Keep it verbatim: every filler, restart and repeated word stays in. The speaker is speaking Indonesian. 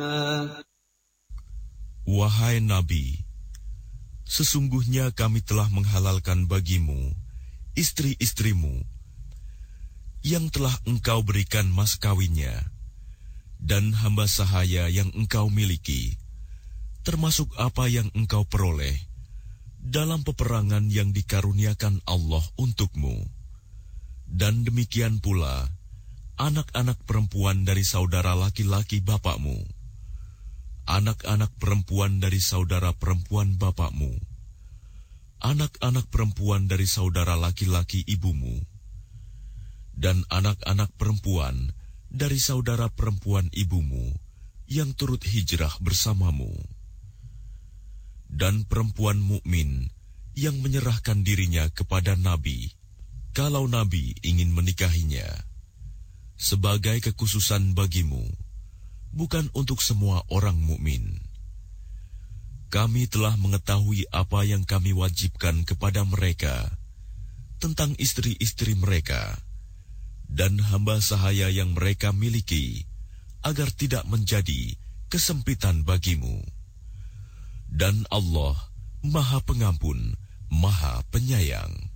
Wahai Nabi, sesungguhnya kami telah menghalalkan bagimu istri-istrimu yang telah engkau berikan mas kawinnya, dan hamba sahaya yang engkau miliki, termasuk apa yang engkau peroleh dalam peperangan yang dikaruniakan Allah untukmu. Dan demikian pula anak-anak perempuan dari saudara laki-laki bapakmu, anak-anak perempuan dari saudara perempuan bapakmu, anak-anak perempuan dari saudara laki-laki ibumu, dan anak-anak perempuan dari saudara perempuan ibumu yang turut hijrah bersamamu, dan perempuan mukmin yang menyerahkan dirinya kepada Nabi, kalau Nabi ingin menikahinya, sebagai kekhususan bagimu, bukan untuk semua orang mukmin. Kami telah mengetahui apa yang kami wajibkan kepada mereka tentang istri-istri mereka dan hamba sahaya yang mereka miliki, agar tidak menjadi kesempitan bagimu. Dan Allah Maha Pengampun, Maha Penyayang.